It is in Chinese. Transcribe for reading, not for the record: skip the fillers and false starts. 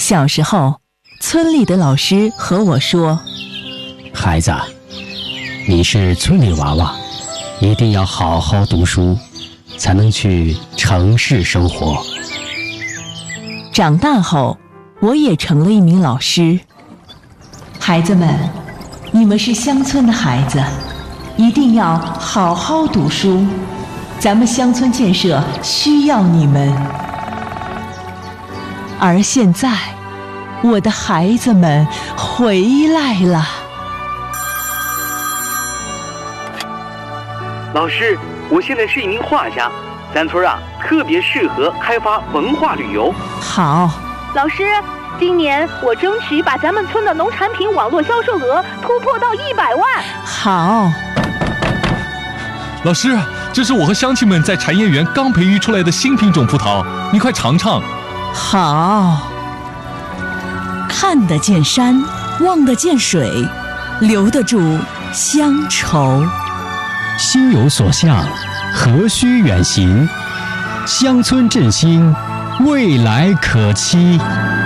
小时候，村里的老师和我说：“ 孩子，你是村里娃娃，一定要好好读书，才能去城市生活。” 长大后，我也成了一名老师。孩子们，你们是乡村的孩子，一定要好好读书，咱们乡村建设需要你们。而现在，我的孩子们回来了。 老师，我现在是一名画家，咱村特别适合开发文化旅游。 好， 老师，今年我争取把咱们村的农产品网络销售额突破到100万。 好， 老师，这是我和乡亲们在产业园刚培育出来的新品种葡萄，你快尝尝。 好。 看得见山，望得见水，留得住乡愁。 心有所向，何须远行？乡村振兴，未来可期。